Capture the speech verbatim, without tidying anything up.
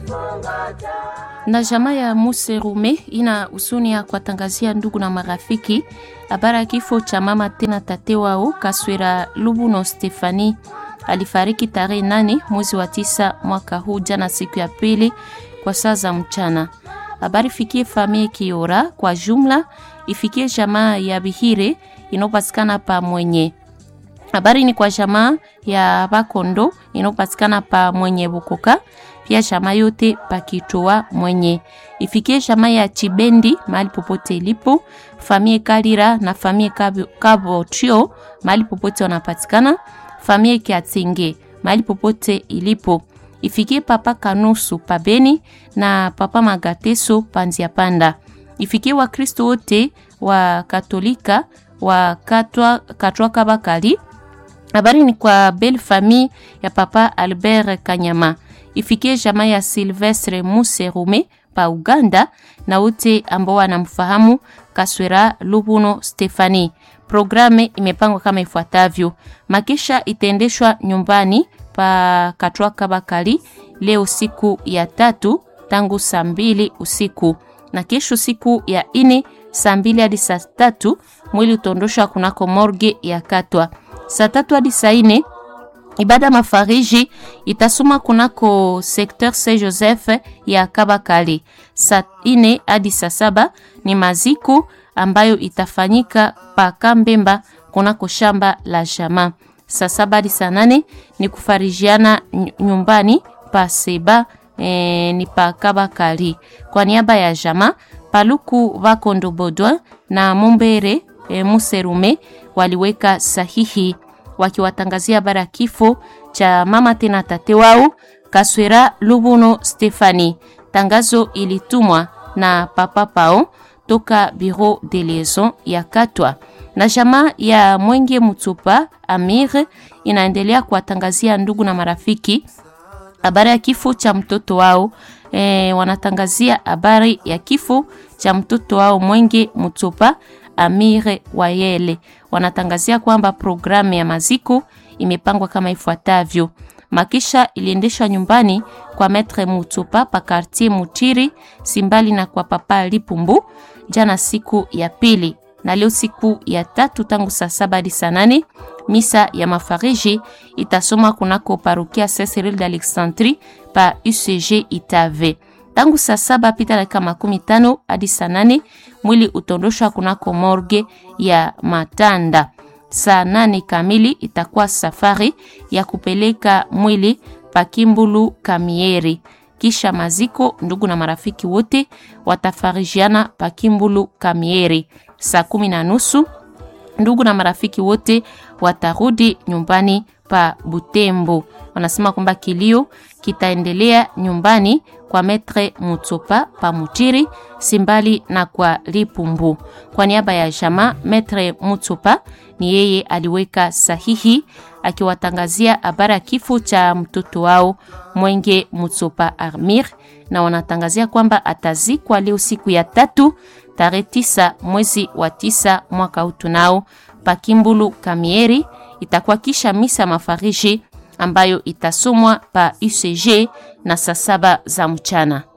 Na jamaa ya Muserume ina usuni ya kuwatangazia ndugu na marafiki habari ya kifo cha mama tena tate wao Kaswera Lubuno Stefani. Alifariki tarehe nane mwezi wa tisa mwaka huu jana siku ya pili kwa saa za mchana. Habari fikie familia Kiora kwa jumla, ifikie jamaa ya Bihire inopatikana pa Mwenye. Habari ni kwa jamaa ya Bakondo inopatikana pa Mwenye Bukoka, pia jamaa yote pakitoa Mwenye. Ifikie jamaa ya Chibendi mahali popote ilipo, familia Kalira na familia Kabo, Kabo Trio mahali popote wanapatikana, familia Kiatinge mahali popote ilipo. Ifikie papa Kanusu Pabeni na papa Magateso Panzia Panda. Ifikie wa Kristo wote wa Katolika wa Katwa Katwa Kabakali. Habari ni kwa belle famille ya papa Albert Kanyama. Ifikie jamaa ya Silvestre Muserume pa Uganda na wote ambao wanamfahamu Kaswera Lubuno Stefani. Programe imepangwa kama ifuatavyo. Makisha itaendeshwa nyumbani pa Katwa Kabakali leo siku ya tatu tangu saa mbili usiku, na kesho siku ya ine saa mbili hadi saa tatu mwili utondoshwa kunako morgue ya Katwa. Saa tatu hadi saa ine ibada mafariji itasoma kunako secteur Saint Joseph ya Kabakali. Saa ine hadi saa saba ni maziko ambayo itafanyika pa Kambemba kunako shamba la jamaa. Saa saba hadi saa nane ni kufarijiana nyumbani pa Seba e, ni pa Kabakali. Kwa niaba ya jamaa, Paluku Bakondo Bodwa na Mumbere e, Muserume waliweka sahihi wakiwatangazia bara kifo cha mama tena tate wao Kaswera Lubuno Stefani. Tangazo ilitumwa na papa Pao toka Bureau de Liaison ya Katwa. Na jamaa ya Mwenge Mutupa Amir inaendelea kuwatangazia ndugu na marafiki habari ya kifo cha mtoto wao. E, wanatangazia habari ya kifo cha mtoto wao Mwenge Mutupa Amir Wayele. Wanatangazia kwamba programu ya maziko imepangwa kama ifuatavyo. Makisha iliendeshwa nyumbani kwa Maître Mutupa pa quartier Mutiri simbali na kwa papa Lipumbu jana siku ya pili, na leo siku ya tatu tangu saa saba hadi saa nane misa ya mafariji itasoma kunako parokia Saint Cyril d'Alexandrie pa U C G Itave. Tangu saa saba pita dakika makumi tano hadi saa nane mwili utondoshwa kunako morgue ya Matanda. Saa nane kamili itakuwa safari ya kupeleka mwili pa Kimbulu Kamieri. Kisha maziko, ndugu na marafiki wote watafarijiana pa Kimbulu Kamieri. Saa kumi na nusu ndugu na marafiki wote watarudi nyumbani pa Butembo. Wanasema kwamba kilio kitaendelea nyumbani kwa Maître Mutupa pa Mutiri simbali na kwa Lipumbu. Kwa niaba ya jamaa, Maître Mutupa ni yeye aliweka sahihi akiwatangazia habari ya kifo cha mtoto wao Mwenge Mutupa Amir, na wanatangazia kwamba atazikwa leo siku ya tatu tarehe tisa mwezi wa tisa mwaka huu tunao pa Kimbulu Kamieri. Itakuwa kisha misa mafariji ambayo itasomwa pa U C G na saa saba za mchana.